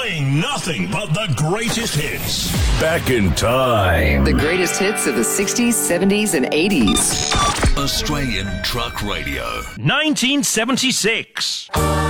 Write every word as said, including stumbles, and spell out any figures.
Playing nothing but the greatest hits. Back in time. The greatest hits of the sixties, seventies, and eighties. Australian Truck Radio. nineteen seventy-six.